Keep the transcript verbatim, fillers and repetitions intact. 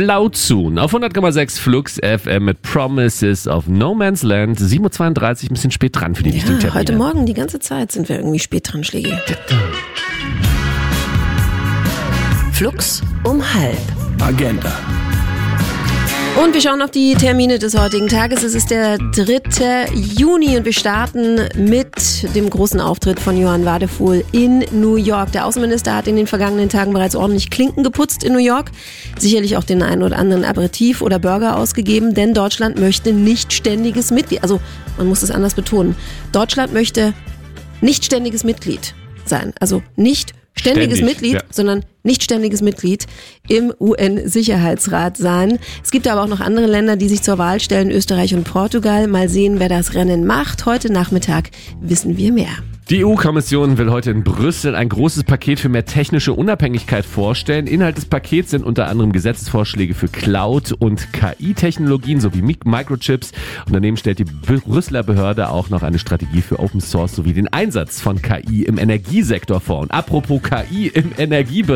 Blauzun auf hundert Komma sechs Flux F M mit Promises of No Man's Land. sieben Uhr zweiunddreißig, ein bisschen spät dran für die wichtigen Termine. Ja, heute Morgen die ganze Zeit sind wir irgendwie spät dran, Schlägi. Flux um halb. Agenda. Und wir schauen auf die Termine des heutigen Tages. Es ist der dritte Juni und wir starten mit dem großen Auftritt von Johann Wadefuhl in New York. Der Außenminister hat in den vergangenen Tagen bereits ordentlich Klinken geputzt in New York. Sicherlich auch den einen oder anderen Aperitif oder Burger ausgegeben, denn Deutschland möchte nicht ständiges Mitglied, also man muss es anders betonen, Deutschland möchte nicht ständiges Mitglied sein, also nicht ständiges Ständig, Mitglied, ja. sondern nicht ständiges Mitglied im U N-Sicherheitsrat sein. Es gibt aber auch noch andere Länder, die sich zur Wahl stellen, Österreich und Portugal. Mal sehen, wer das Rennen macht. Heute Nachmittag wissen wir mehr. Die E U-Kommission will heute in Brüssel ein großes Paket für mehr technische Unabhängigkeit vorstellen. Inhalt des Pakets sind unter anderem Gesetzesvorschläge für Cloud- und K I-Technologien sowie Microchips. Und daneben stellt die Brüsseler Behörde auch noch eine Strategie für Open Source sowie den Einsatz von K I im Energiesektor vor. Und apropos K I im Energiebereich.